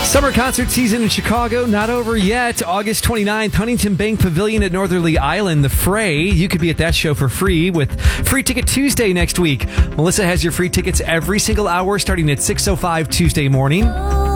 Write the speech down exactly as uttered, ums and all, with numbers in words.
Summer concert season in Chicago, not over yet. August twenty-ninth, Huntington Bank Pavilion at Northerly Island, The Fray. You could be at that show for free with Free Ticket Tuesday next week. Melissa has your free tickets every single hour starting at six oh five Tuesday morning.